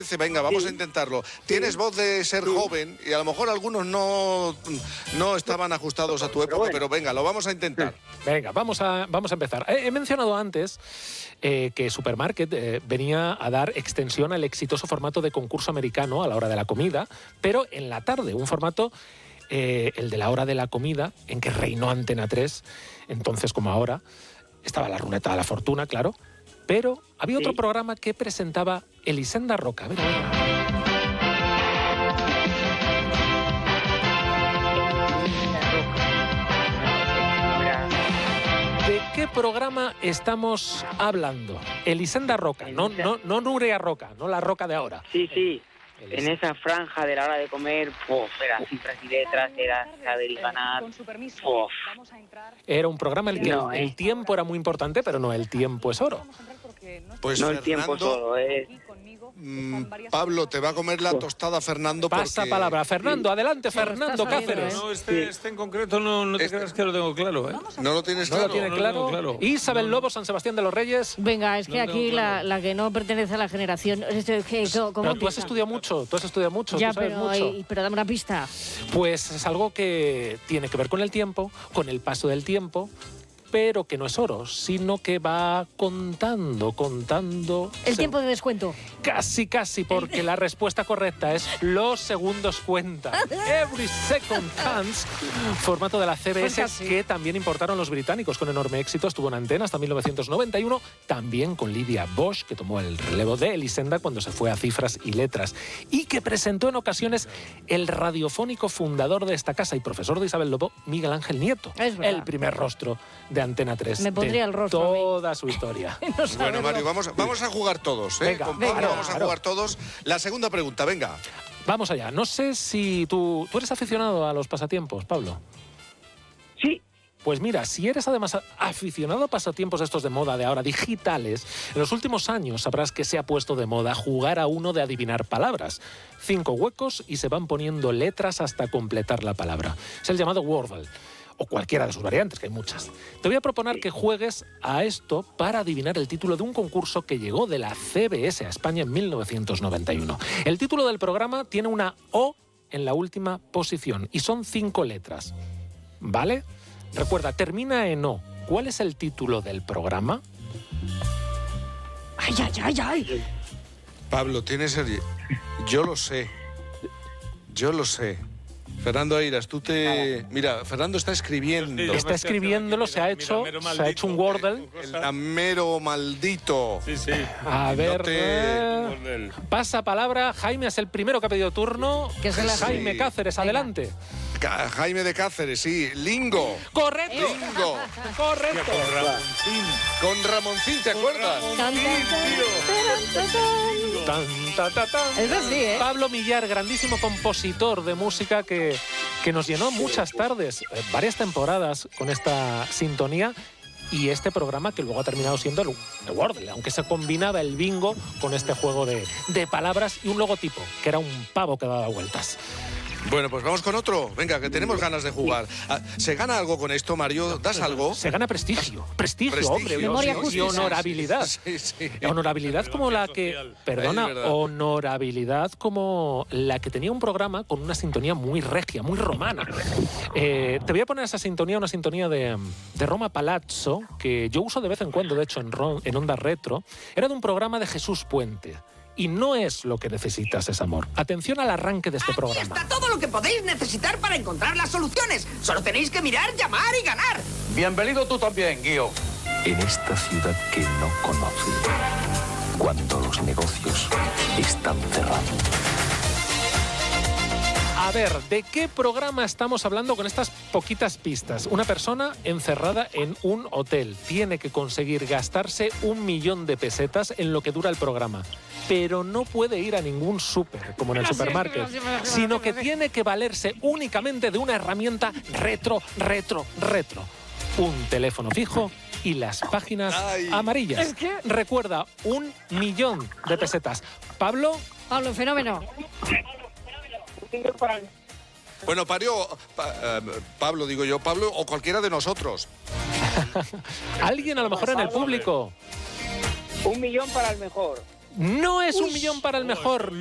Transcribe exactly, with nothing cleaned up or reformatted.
Venga, vamos sí. a intentarlo. Tienes sí. voz de ser sí. joven y a lo mejor algunos no, no estaban ajustados a tu época, pero, bueno. pero venga, lo vamos a intentar. Venga, vamos a, vamos a empezar. He, he mencionado antes eh, que Supermarket eh, venía a dar extensión al exitoso formato de concurso americano a la hora de la comida, pero en la tarde, un formato, eh, el de la hora de la comida, en que reinó Antena tres, entonces como ahora, estaba la ruleta de la fortuna, claro. Pero había otro sí. programa que presentaba Elisenda Roca. A ver, a ver. ¿De qué programa estamos hablando? Elisenda Roca, no, no, no Nuria Roca, no la Roca de ahora. Sí, sí. En esa franja de la hora de comer, ¡puf! Era cifras y letras, era saber y ganar. ¡Puf! Era un programa en el que no, el, eh. el tiempo era muy importante, pero no el tiempo es oro. Pues no, Fernando, el tiempo es oro, es... Mm, Pablo, te va a comer la tostada Fernando porque... Pasa palabra. Fernando, sí. adelante, Fernando Cáceres. No, este, este en concreto no, no te este... creas que lo tengo claro, ¿eh? ¿No lo tienes claro? ¿No lo tiene claro? No lo claro. Isabel no, Lobo, San Sebastián de los Reyes. Venga, es que no aquí claro. la, la que no pertenece a la generación... Es que, ¿cómo pero tú empieza? has estudiado mucho, tú has estudiado mucho, ya, tú sabes pero, mucho. Y, pero dame una pista. Pues es algo que tiene que ver con el tiempo, con el paso del tiempo, pero que no es oro, sino que va contando, contando... El tiempo de descuento. Casi, casi, porque la respuesta correcta es los segundos cuentan. Every second counts, formato de la C B S Pues que también importaron los británicos con enorme éxito. Estuvo en antena hasta mil novecientos noventa y uno, también con Lydia Bosch, que tomó el relevo de Elisenda cuando se fue a cifras y letras, y que presentó en ocasiones el radiofónico fundador de esta casa y profesor de Isabel Lobo, Miguel Ángel Nieto, el primer rostro de Antena tres. Me pondría de el rostro toda su historia. no bueno, Mario, vamos, vamos a jugar todos, ¿eh? Venga, Con venga, Pablo vamos claro. a jugar todos. La segunda pregunta, venga. Vamos allá. No sé si tú, tú eres aficionado a los pasatiempos, Pablo. Sí. Pues mira, si eres además aficionado a pasatiempos estos de moda de ahora, digitales, en los últimos años sabrás que se ha puesto de moda jugar a uno de adivinar palabras. Cinco huecos y se van poniendo letras hasta completar la palabra. Es el llamado Wordle, o cualquiera de sus variantes, que hay muchas. Te voy a proponer que juegues a esto para adivinar el título de un concurso que llegó de la C B S a España en mil novecientos noventa y uno. El título del programa tiene una O en la última posición y son cinco letras. ¿Vale? Recuerda, termina en O. ¿Cuál es el título del programa? ¡Ay, ay, ay, ay! Pablo, tienes el... Yo lo sé. Yo lo sé. Fernando Airas, tú te... Mira, Fernando está escribiendo. Está escribiéndolo, se ha hecho, se ha hecho un Wordle. El damero maldito. Sí, sí. A ver... No te... eh, Pasa palabra. Jaime es el primero que ha pedido turno. Que se la- Jaime Sí. Cáceres, Venga. adelante. Ca- Jaime de Cáceres, sí. Lingo. ¡Correcto! Lingo. ¡Correcto! Con Ramoncín, ¿te acuerdas? Tan, tan, tan, tan, tan. Tan, ta, ta, tan. Eso sí, ¿eh? Pablo Millar, grandísimo compositor de música que, que nos llenó muchas tardes, eh, varias temporadas con esta sintonía y este programa que luego ha terminado siendo el, el Wordle, aunque se combinaba el bingo con este juego de, de palabras y un logotipo, que era un pavo que daba vueltas. Bueno, pues vamos con otro. Venga, que tenemos ganas de jugar. Ah, ¿Se gana algo con esto, Mario? ¿Das algo? Se gana prestigio, prestigio, Prestigio, hombre, y- Memoria y, justicia. honorabilidad. Sí, sí. Honorabilidad como la que... Perdona, Es verdad. honorabilidad como la que tenía un programa con una sintonía muy regia, muy romana. Eh, te voy a poner esa sintonía, una sintonía de, de Roma Palazzo, que yo uso de vez en cuando, de hecho, en, Ron- en Onda Retro. Era de un programa de Jesús Puente. Y no es lo que necesitas, es amor. Atención al arranque de este Aquí programa. está todo lo que podéis necesitar para encontrar las soluciones. Solo tenéis que mirar, llamar y ganar. Bienvenido tú también, Guío. En esta ciudad que no conoce, cuando los negocios están cerrando. A ver, ¿de qué programa estamos hablando con estas poquitas pistas? Una persona encerrada en un hotel tiene que conseguir gastarse un millón de pesetas en lo que dura el programa, pero no puede ir a ningún súper, como en el supermarket, sino que tiene que valerse únicamente de una herramienta retro, retro, retro. Un teléfono fijo y las páginas Ay. amarillas. Es que- Recuerda, un millón de pesetas. Pablo, Pablo, fenómeno. Bueno, Mario, pa- eh, Pablo, digo yo, Pablo o cualquiera de nosotros. alguien a lo mejor en el público. Un millón para el mejor. No es un Uy. millón para el mejor.